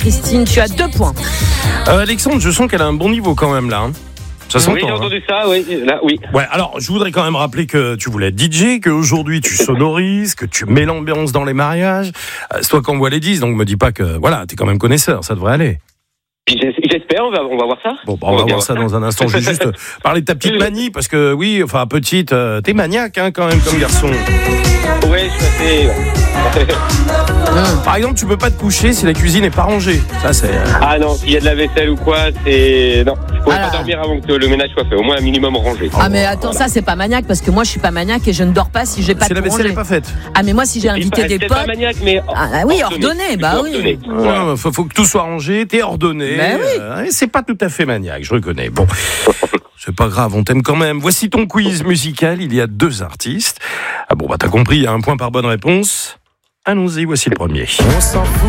Christine, tu as 2 points. Alexandre, je sens qu'elle a un bon niveau quand même là. Ça s'entend, Oui, j'ai entendu ça, oui. Là, oui. Ouais, alors je voudrais quand même rappeler que tu voulais être DJ, qu'aujourd'hui tu sonorises, que tu mets l'ambiance dans les mariages. C'est toi qu'on voit les 10, donc me dis pas que voilà, t'es quand même connaisseur, ça devrait aller. J'espère, on va voir ça. Bon, on va voir ça dans un instant. Je vais juste parler de ta petite manie, parce que oui, enfin petite, t'es maniaque quand même comme garçon. Ouais, je suis assez... Par exemple, tu peux pas te coucher si la cuisine est pas rangée. Ça c'est. Ah non, s'il y a de la vaisselle ou quoi, c'est... Non, je pourrais pas dormir avant que le ménage soit fait, au moins un minimum rangé. Ah mais attends, ça c'est pas maniaque, parce que moi je suis pas maniaque et je ne dors pas si j'ai pas Si de la vaisselle est pas faite. Ah mais moi si j'ai invité des C'est potes... pas maniaque, mais... Ah oui, ordonné, bah oui. Ouais, faut que tout soit rangé, t'es ordonné. Ben oui. Et c'est pas tout à fait maniaque, je reconnais. Bon, c'est pas grave, on t'aime quand même. Voici ton quiz musical, il y a 2 artistes. Ah bon, bah t'as compris, il y a 1 point par bonne réponse. Allons-y, voici le premier. On s'en fout